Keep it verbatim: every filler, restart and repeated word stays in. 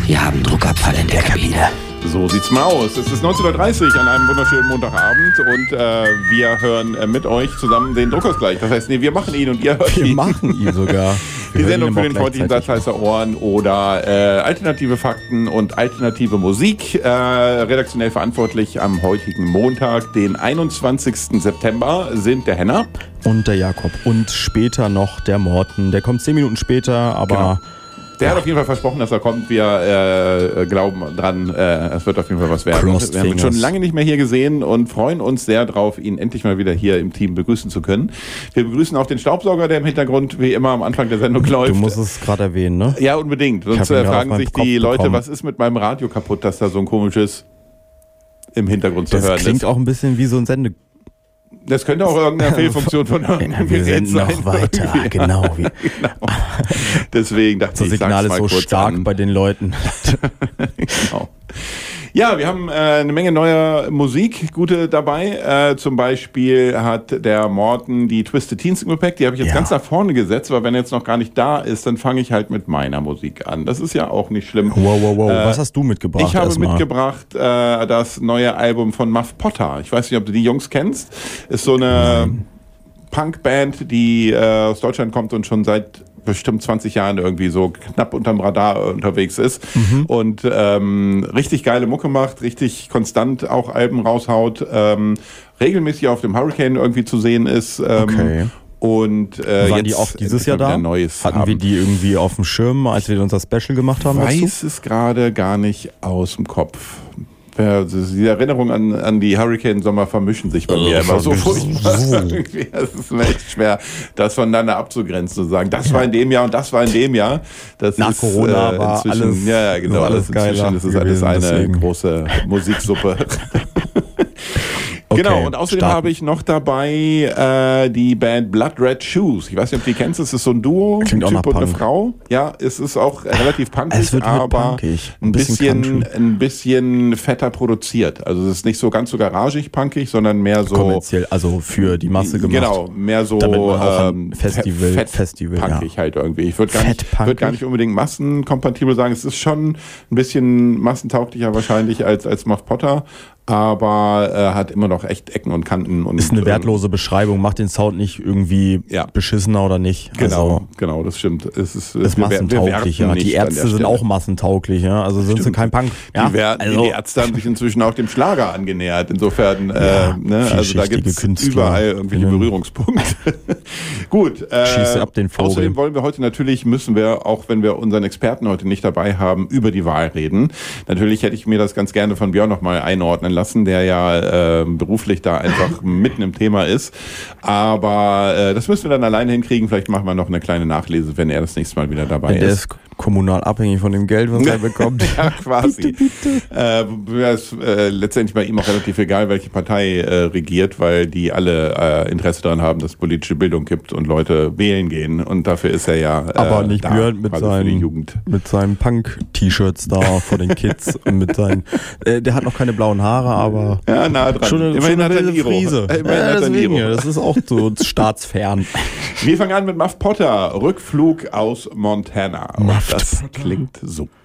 Wir haben Druckabfall in der Kabine. So sieht's mal aus. Es ist neunzehn Uhr dreißig an einem wunderschönen Montagabend und äh, wir hören äh, mit euch zusammen den Druckausgleich. Das heißt, nee, wir machen ihn und ihr hört wir ihn. Wir machen ihn sogar. Wir Die Sendung für den freundlichen Satzheißer Ohren oder äh, alternative Fakten und alternative Musik. Äh, redaktionell verantwortlich am heutigen Montag, den einundzwanzigsten September, sind der Henner. Und der Jakob. Und später noch der Morten. Der kommt zehn Minuten später, aber... Genau. Der hat auf jeden Fall versprochen, dass er kommt. Wir äh, glauben dran, äh, es wird auf jeden Fall was werden. Crossed wir haben ihn schon lange nicht mehr hier gesehen und freuen uns sehr drauf, ihn endlich mal wieder hier im Team begrüßen zu können. Wir begrüßen auch den Staubsauger, der im Hintergrund wie immer am Anfang der Sendung läuft. Du musst es gerade erwähnen, ne? Ja, unbedingt. Sonst äh, fragen sich die Leute, bekommen. Was ist mit meinem Radio kaputt, dass da so ein komisches im Hintergrund zu das hören ist. Das klingt auch ein bisschen wie so ein Sende... Das könnte auch irgendeine Fehlfunktion von irgendeinem Wir Gerät sind noch sein. weiter, genau. Wie genau. Deswegen dachte das ich, Signal ich ist mal so kurz stark an. bei den Leuten. Genau. Ja, wir haben äh, eine Menge neuer Musik, gute dabei. Äh, zum Beispiel hat der Morten die Twisted Teens im Gepäck. Die habe ich jetzt ja. ganz nach vorne gesetzt, weil wenn er jetzt noch gar nicht da ist, dann fange ich halt mit meiner Musik an. Das ist ja auch nicht schlimm. Wow, wow, wow. Äh, Was hast du mitgebracht? Ich habe erstmal? mitgebracht äh, das neue Album von Muff Potter. Ich weiß nicht, ob du die Jungs kennst. Ist so eine Nein. Punkband, die äh, aus Deutschland kommt und schon seit bestimmt zwanzig Jahren irgendwie so knapp unterm Radar unterwegs ist mhm. und ähm, richtig geile Mucke macht, richtig konstant auch Alben raushaut, ähm, regelmäßig auf dem Hurricane irgendwie zu sehen ist. Ähm, okay. Und äh, waren jetzt die auch dieses Jahr da? Neues Hatten haben. wir die irgendwie auf dem Schirm, als wir uns das Special gemacht haben? Ich weiß dazu? es gerade gar nicht aus dem Kopf. Die Erinnerungen an, an die Hurricane-Sommer vermischen sich bei mir immer so furchtbar. Es ist mir echt schwer, das voneinander abzugrenzen und zu sagen, das war in dem Jahr und das war in dem Jahr. Das Nach ist, Corona äh, war alles, ja, ja, genau, alles inzwischen. Das ist alles eine deswegen. große Musiksuppe. Okay, genau, und außerdem starten. habe ich noch dabei äh, die Band Blood Red Shoes. Ich weiß nicht, ob du die kennst, es ist so ein Duo, Klingt ein Typ und eine Punk. Frau. Ja, es ist auch relativ punkig, es wird aber punkig. Ein, bisschen, bisschen ein bisschen fetter produziert. Also es ist nicht so ganz so garagig punkig, sondern mehr so... kommerziell, also für die Masse gemacht. Genau, mehr so ähm, Festival, Fett, Festival punkig ja. halt irgendwie. Ich würde gar, würd gar nicht unbedingt massenkompatibel sagen. Es ist schon ein bisschen massentauglicher wahrscheinlich als, als Muff Potter. Aber äh, hat immer noch echt Ecken und Kanten. Und, ist eine wertlose Beschreibung, macht den Sound nicht irgendwie ja. beschissener oder nicht. Genau, also, genau, das stimmt. Es ist, ist massentauglich, ja. Die Ärzte sind auch massentauglich, ja. Also sind stimmt. sie kein Punk. Ja? Die, werden, also, die Ärzte haben sich inzwischen auch dem Schlager angenähert. Insofern, äh, ja, ne, also da gibt es überall irgendwelche Berührungspunkte. Gut. Äh, Schieße ab den Vogel. Außerdem wollen wir heute natürlich, müssen wir, auch wenn wir unseren Experten heute nicht dabei haben, über die Wahl reden. Natürlich hätte ich mir das ganz gerne von Björn nochmal einordnen lassen, der ja äh, beruflich da einfach mitten im Thema ist. Aber äh, das müssen wir dann alleine hinkriegen. Vielleicht machen wir noch eine kleine Nachlese, wenn er das nächste Mal wieder dabei der ist. ist kommunal abhängig von dem Geld, was er bekommt. Ja, quasi. Bitte, bitte. Äh, ist äh, letztendlich bei ihm auch relativ egal, welche Partei äh, regiert, weil die alle äh, Interesse daran haben, dass es politische Bildung gibt und Leute wählen gehen. Und dafür ist er ja äh, aber nicht da, Björn mit seinen, mit seinen Punk-T-Shirts da vor den Kids und mit seinen, äh, der hat noch keine blauen Haare, aber ja, nah dran. schon eine, Immerhin schon eine wilde Friese. Ja, deswegen, ja, das ist auch so staatsfern. Wir fangen an mit Muff Potter, Rückflug aus Montana. Und das klingt so.